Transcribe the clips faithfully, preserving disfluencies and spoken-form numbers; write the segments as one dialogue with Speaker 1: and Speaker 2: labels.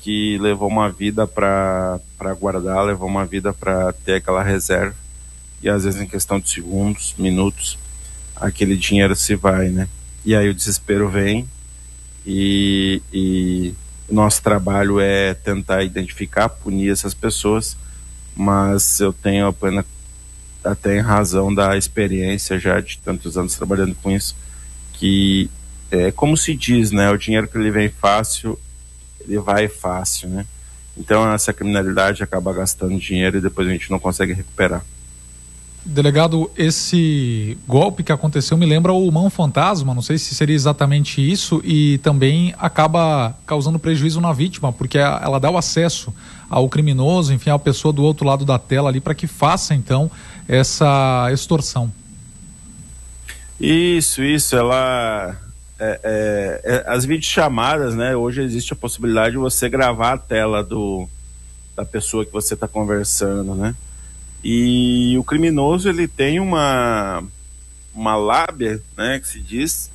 Speaker 1: que levou uma vida para guardar, levou uma vida para ter aquela reserva, e às vezes em questão de segundos, minutos, aquele dinheiro se vai, né? E aí o desespero vem, e, e o nosso trabalho é tentar identificar, punir essas pessoas, mas eu tenho a plena, até em razão da experiência já de tantos anos trabalhando com isso, que é como se diz, né? O dinheiro que ele vem fácil, ele vai fácil, né? Então essa criminalidade acaba gastando dinheiro e depois a gente não consegue recuperar.
Speaker 2: Delegado, esse golpe que aconteceu me lembra o Mão Fantasma, não sei se seria exatamente isso, e também acaba causando prejuízo na vítima, porque ela dá o acesso ao criminoso, enfim, à pessoa do outro lado da tela ali, para que faça então essa extorsão.
Speaker 1: Isso, isso, ela... É, é, é, as videochamadas, né? Hoje existe a possibilidade de você gravar a tela do, da pessoa que você está conversando, né? E o criminoso, ele tem uma uma lábia, né, que se diz,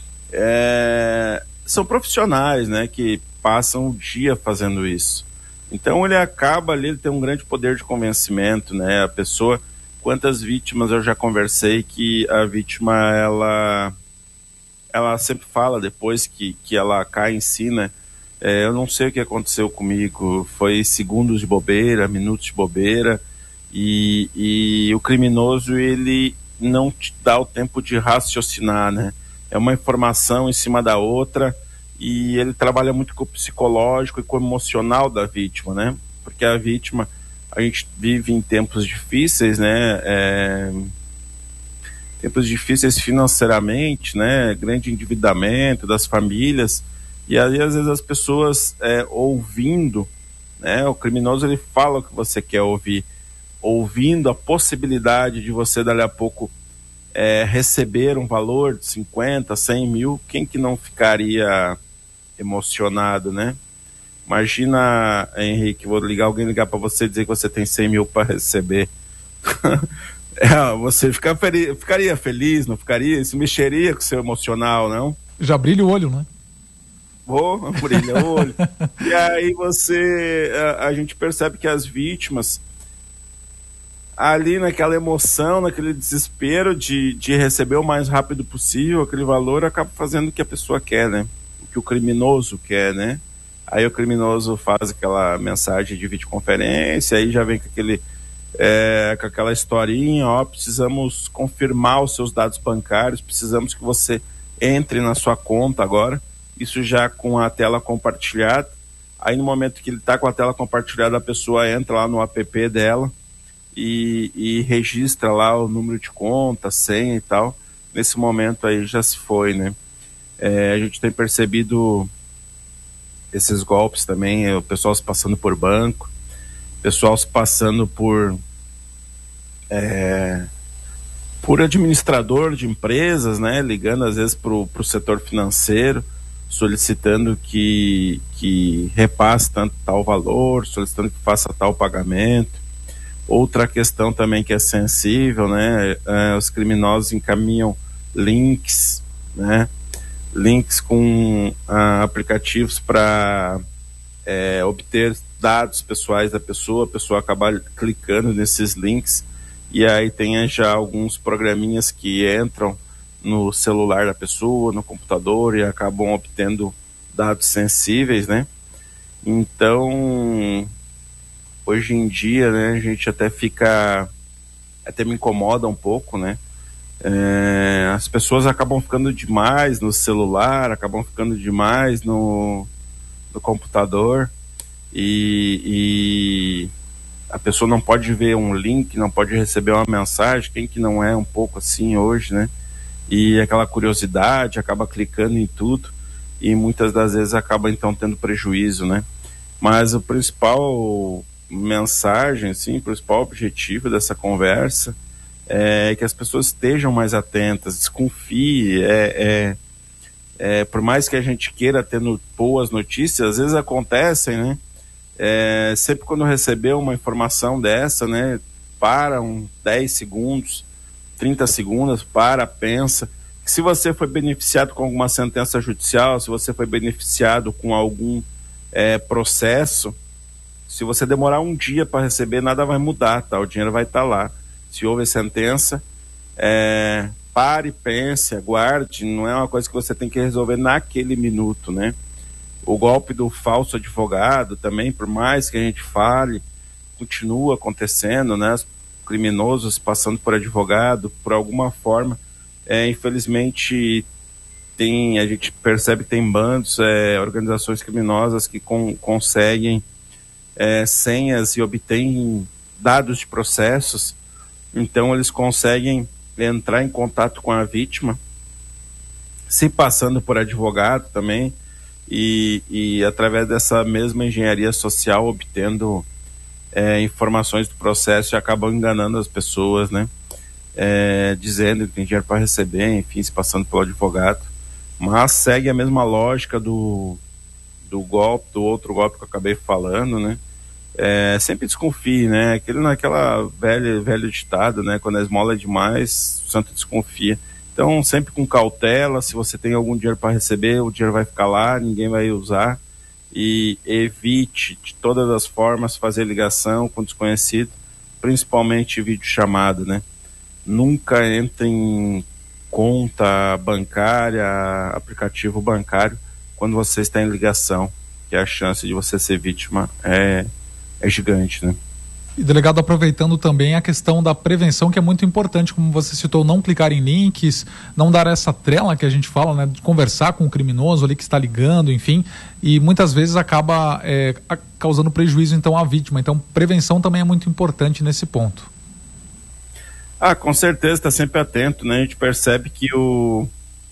Speaker 1: é, são profissionais, né, que passam o dia fazendo isso. Então ele acaba ali, ele tem um grande poder de convencimento, né? A pessoa, quantas vítimas eu já conversei que a vítima, ela ela sempre fala depois que, que ela cai em si, né? É, eu não sei o que aconteceu comigo, foi segundos de bobeira, minutos de bobeira, e, e o criminoso, ele não te dá o tempo de raciocinar, né? É uma informação em cima da outra, e ele trabalha muito com o psicológico e com o emocional da vítima, né? Porque a vítima, a gente vive em tempos difíceis, né? É... tempos difíceis financeiramente, né, grande endividamento das famílias, e aí às vezes as pessoas é, ouvindo, né, o criminoso, ele fala o que você quer ouvir, ouvindo a possibilidade de você dali a pouco é, receber um valor de cinquenta, cem mil, quem que não ficaria emocionado, né? Imagina, Henrique, vou ligar, alguém ligar para você e dizer que você tem cem mil para receber. É, você fica feliz, ficaria feliz, não ficaria? Isso mexeria com o seu emocional, não?
Speaker 2: Já brilha o olho, né?
Speaker 1: Oh, brilha o olho. E aí você, a, a gente percebe que as vítimas, ali naquela emoção, naquele desespero de, de receber o mais rápido possível aquele valor, acaba fazendo o que a pessoa quer, né? O que o criminoso quer, né? Aí o criminoso faz aquela mensagem de videoconferência, aí já vem com aquele... É, com aquela historinha, ó, precisamos confirmar os seus dados bancários, precisamos que você entre na sua conta agora, isso já com a tela compartilhada. Aí no momento que ele está com a tela compartilhada, a pessoa entra lá no app dela e, e registra lá o número de conta, senha e tal. Nesse momento aí já se foi, né? É, a gente tem percebido esses golpes também, o pessoal se passando por banco, pessoal se passando por é, por administrador de empresas, né, ligando às vezes para o setor financeiro, solicitando que, que repasse tanto tal valor, solicitando que faça tal pagamento. Outra questão também que é sensível, né, é, os criminosos encaminham links, né, links com ah, aplicativos para é, obter dados pessoais da pessoa, a pessoa acaba clicando nesses links e aí tem já alguns programinhas que entram no celular da pessoa, no computador, e acabam obtendo dados sensíveis, né? Então, hoje em dia, né, a gente até fica, até me incomoda um pouco, né? É, as pessoas acabam ficando demais no celular, acabam ficando demais no, no computador, e, e a pessoa não pode ver um link, não pode receber uma mensagem, quem que não é um pouco assim hoje, né? E aquela curiosidade, acaba clicando em tudo e muitas das vezes acaba então tendo prejuízo, né? Mas o principal mensagem, assim, o principal objetivo dessa conversa é que as pessoas estejam mais atentas, desconfie, é, é, é, por mais que a gente queira ter no, boas notícias, às vezes acontecem, né? É, sempre quando receber uma informação dessa, né, para uns dez segundos, trinta segundos, para, pensa, que se você foi beneficiado com alguma sentença judicial, se você foi beneficiado com algum é, processo, se você demorar um dia para receber, nada vai mudar, tá? O dinheiro vai estar tá lá. Se houve sentença, é, pare, pense, aguarde, não é uma coisa que você tem que resolver naquele minuto, né? O golpe do falso advogado também, por mais que a gente fale, continua acontecendo, né? Os criminosos passando por advogado, por alguma forma, é, infelizmente tem, a gente percebe que tem bandos, é, organizações criminosas que com, conseguem é, senhas e obtêm dados de processos, então eles conseguem entrar em contato com a vítima, se passando por advogado também, e, e através dessa mesma engenharia social obtendo é, informações do processo e acabam enganando as pessoas, né? É, dizendo que tem dinheiro para receber, enfim, se passando pelo advogado, mas segue a mesma lógica do, do golpe, do outro golpe que eu acabei falando, né? É, sempre desconfie, né? Aquele naquela velha, velho ditado, né? Quando a esmola é demais, o santo desconfia. Então, sempre com cautela, se você tem algum dinheiro para receber, o dinheiro vai ficar lá, ninguém vai usar, e evite de todas as formas fazer ligação com desconhecido, principalmente vídeo chamado, né? Nunca entre em conta bancária, aplicativo bancário, quando você está em ligação, que a chance de você ser vítima é, é gigante, né?
Speaker 2: E, delegado, aproveitando também a questão da prevenção, que é muito importante, como você citou, não clicar em links, não dar essa trela que a gente fala, né, de conversar com o criminoso ali que está ligando, enfim, e muitas vezes acaba é, causando prejuízo, então, à vítima. Então, prevenção também é muito importante nesse ponto.
Speaker 1: Ah, com certeza, está sempre atento, né? A gente percebe que o...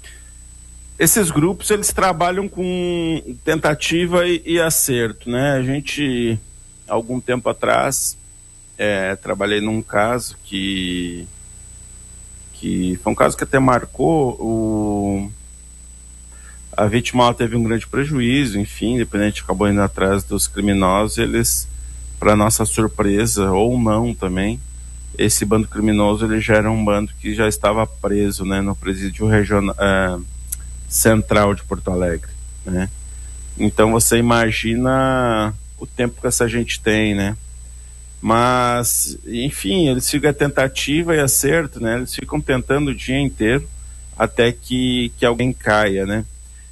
Speaker 1: esses grupos, eles trabalham com tentativa e, e acerto, né? A gente, algum tempo atrás, é, trabalhei num caso que... que foi um caso que até marcou o... a vítima teve um grande prejuízo, enfim, independente, acabou indo atrás dos criminosos, eles, para nossa surpresa, ou não também, esse bando criminoso, ele já era um bando que já estava preso, né, no presídio regional, é, central de Porto Alegre, né? Então você imagina o tempo que essa gente tem, né? Mas, enfim, eles ficam a tentativa e acerto, né? Eles ficam tentando o dia inteiro até que, que alguém caia, né?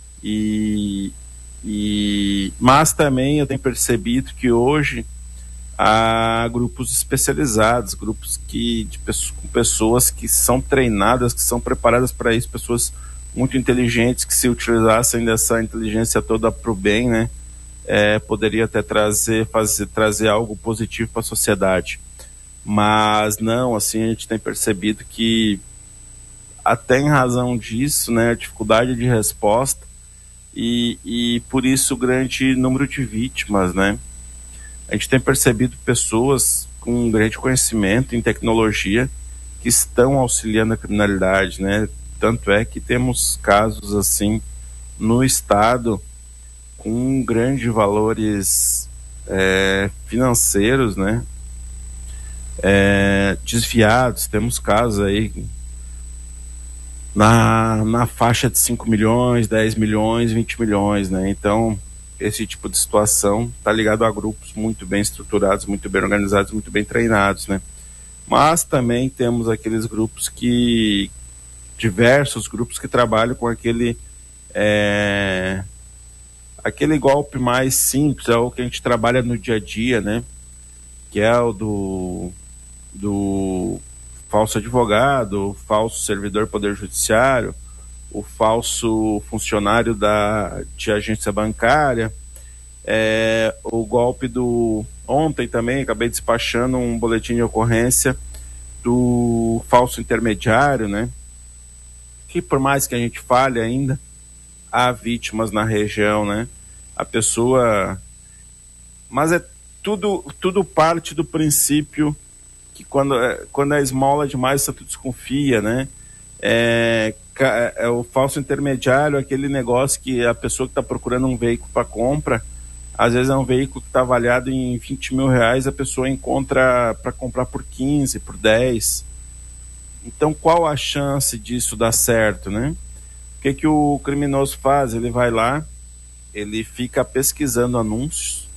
Speaker 1: E, e, mas também eu tenho percebido que hoje há grupos especializados, grupos que, de pessoas, com pessoas que são treinadas, que são preparadas para isso, pessoas muito inteligentes que, se utilizassem dessa inteligência toda para o bem, né, é, poderia até trazer, fazer, trazer algo positivo para a sociedade. Mas não, assim, a gente tem percebido que, até em razão disso, né, a dificuldade de resposta e, e por isso o grande número de vítimas, né? A gente tem percebido pessoas com um grande conhecimento em tecnologia que estão auxiliando a criminalidade, né? Tanto é que temos casos assim no estado com grandes valores é, financeiros, né? É, desviados. Temos casos aí na, na faixa de cinco milhões, dez milhões, vinte milhões, né? Então, esse tipo de situação está ligado a grupos muito bem estruturados, muito bem organizados, muito bem treinados, né? Mas também temos aqueles grupos que, diversos grupos que trabalham com aquele, é, aquele golpe mais simples, é o que a gente trabalha no dia a dia, né? Que é o do, do falso advogado, o falso servidor poder judiciário, o falso funcionário da, de agência bancária, é, o golpe do... Ontem também acabei despachando um boletim de ocorrência do falso intermediário, né? Que por mais que a gente fale ainda, há vítimas na região, né? A pessoa... Mas é tudo, tudo parte do princípio que quando, quando é esmola demais, você desconfia, né? É, é o falso intermediário, aquele negócio que a pessoa que está procurando um veículo para compra, às vezes é um veículo que está avaliado em vinte mil reais, a pessoa encontra para comprar por quinze, por dez. Então, qual a chance disso dar certo, né? O que que o criminoso faz? Ele vai lá, ele fica pesquisando anúncios